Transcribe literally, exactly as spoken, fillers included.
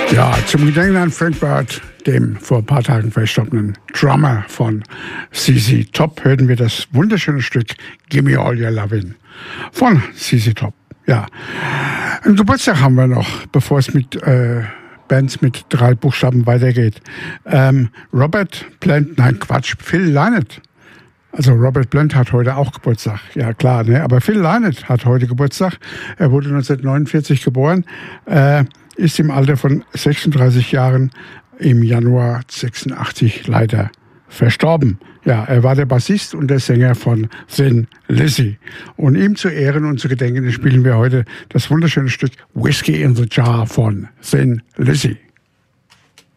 Ja, zum Gedenken an Frank Bird, dem vor ein paar Tagen verstorbenen Drummer von C C Top, hörten wir das wunderschöne Stück Gimme All Your Lovin' von C C Top. Ja, einen Geburtstag haben wir noch, bevor es mit äh, Bands mit drei Buchstaben weitergeht. Ähm, Robert Plant, nein Quatsch, Phil Lynott. Also Robert Plant hat heute auch Geburtstag, ja klar, ne? Aber Phil Lynott hat heute Geburtstag. Er wurde neunzehnhundertneunundvierzig geboren, äh, ist im Alter von sechsunddreißig Jahren im Januar sechsundachtzig leider verstorben. Ja, er war der Bassist und der Sänger von Thin Lizzy. Und ihm zu Ehren und zu gedenken spielen wir heute das wunderschöne Stück Whiskey in the Jar von Thin Lizzy.